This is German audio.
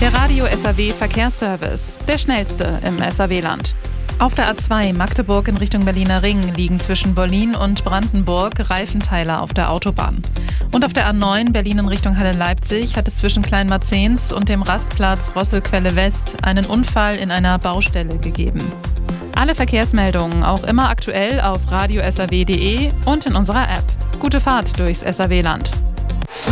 Der Radio SAW Verkehrsservice, der schnellste im SAW-Land. Auf der A2 Magdeburg in Richtung Berliner Ring liegen zwischen Wollin und Brandenburg Reifenteile auf der Autobahn. Und auf der A9 Berlin in Richtung Halle-Leipzig hat es zwischen Kleinmarzens und dem Rastplatz Rosselquelle West einen Unfall in einer Baustelle gegeben. Alle Verkehrsmeldungen auch immer aktuell auf radiosaw.de und in unserer App. Gute Fahrt durchs SAW-Land.